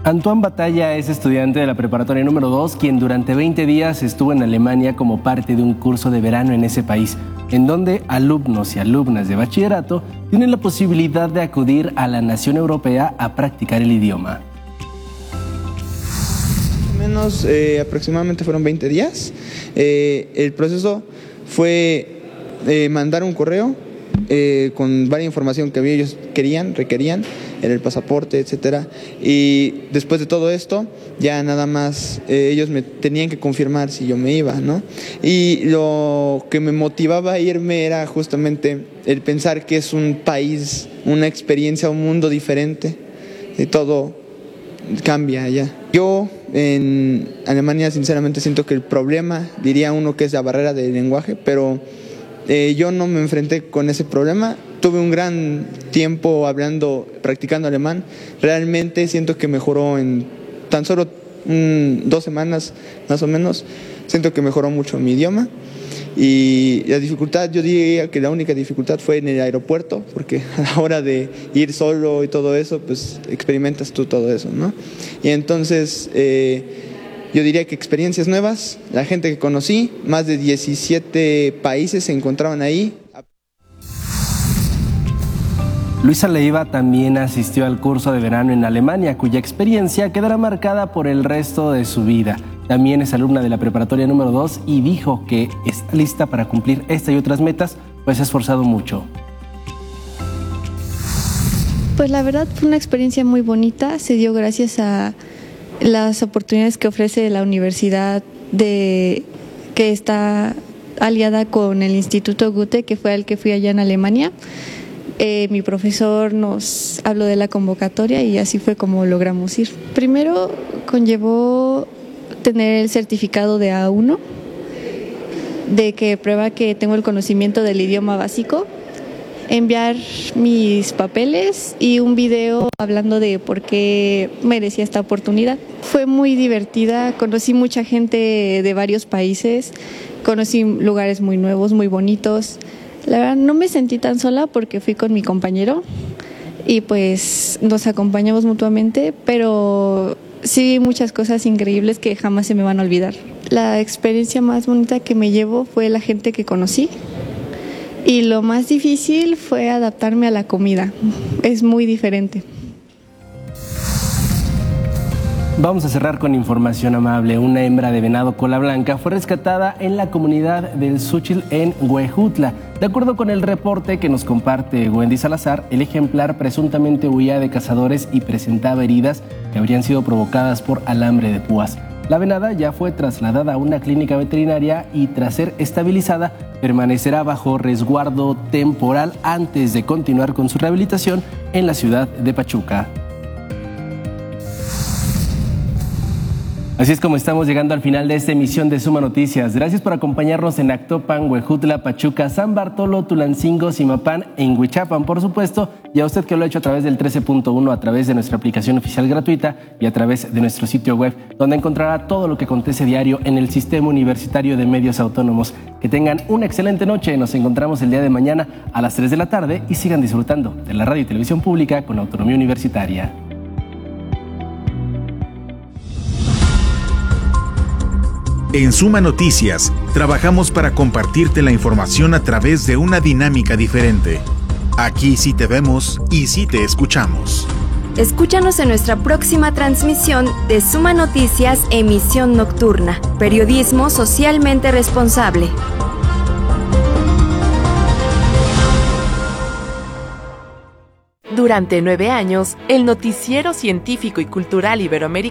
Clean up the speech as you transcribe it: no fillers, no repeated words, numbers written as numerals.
Antoine Batalla es estudiante de la preparatoria número 2, quien durante 20 días estuvo en Alemania como parte de un curso de verano en ese país, en donde alumnos y alumnas de bachillerato tienen la posibilidad de acudir a la nación europea a practicar el idioma. Menos aproximadamente fueron 20 días. El proceso fue mandar un correo con varias información que ellos requerían, era el pasaporte, etcétera. Y después de todo esto, ya nada más ellos me tenían que confirmar si yo me iba, ¿no? Y lo que me motivaba a irme era justamente el pensar que es un país, una experiencia, un mundo diferente, y todo cambia allá. Yo en Alemania sinceramente siento que el problema, diría uno, que es la barrera del lenguaje, pero yo no me enfrenté con ese problema. Tuve un gran tiempo practicando alemán. Realmente siento que mejoró en tan solo 2 semanas más o menos. Siento que mejoró mucho mi idioma. Y la dificultad, yo diría que la única dificultad fue en el aeropuerto, porque a la hora de ir solo y todo eso, pues experimentas tú todo eso, ¿no? Y entonces yo diría que experiencias nuevas, la gente que conocí, más de 17 países se encontraban ahí. Luisa Leiva también asistió al curso de verano en Alemania, cuya experiencia quedará marcada por el resto de su vida. También es alumna de la preparatoria número 2 y dijo que está lista para cumplir esta y otras metas, pues se ha esforzado mucho. Pues la verdad fue una experiencia muy bonita, se dio gracias a las oportunidades que ofrece la universidad que está aliada con el Instituto Goethe, que fue al que fui allá en Alemania. Mi profesor nos habló de la convocatoria y así fue como logramos ir. Primero conllevó tener el certificado de A1, de que prueba que tengo el conocimiento del idioma básico, enviar mis papeles y un video hablando de por qué merecía esta oportunidad. Fue muy divertida, conocí mucha gente de varios países, conocí lugares muy nuevos, muy bonitos. La verdad no me sentí tan sola porque fui con mi compañero y pues nos acompañamos mutuamente, pero sí vi muchas cosas increíbles que jamás se me van a olvidar. La experiencia más bonita que me llevo fue la gente que conocí y lo más difícil fue adaptarme a la comida. Es muy diferente. Vamos a cerrar con información amable. Una hembra de venado cola blanca fue rescatada en la comunidad del Xúchitl en Huejutla. De acuerdo con el reporte que nos comparte Wendy Salazar, el ejemplar presuntamente huía de cazadores y presentaba heridas que habrían sido provocadas por alambre de púas. La venada ya fue trasladada a una clínica veterinaria y tras ser estabilizada permanecerá bajo resguardo temporal antes de continuar con su rehabilitación en la ciudad de Pachuca. Así es como estamos llegando al final de esta emisión de Suma Noticias. Gracias por acompañarnos en Actopan, Huejutla, Pachuca, San Bartolo, Tulancingo, Zimapán, en Huichapan, por supuesto, y a usted que lo ha hecho a través del 13.1, a través de nuestra aplicación oficial gratuita y a través de nuestro sitio web, donde encontrará todo lo que acontece diario en el Sistema Universitario de Medios Autónomos. Que tengan una excelente noche. Nos encontramos el día de mañana a las 3 de la tarde y sigan disfrutando de la radio y televisión pública con autonomía universitaria. En Suma Noticias, trabajamos para compartirte la información a través de una dinámica diferente. Aquí sí te vemos y sí te escuchamos. Escúchanos en nuestra próxima transmisión de Suma Noticias, emisión nocturna. Periodismo socialmente responsable. Durante 9 años, el noticiero científico y cultural iberoamericano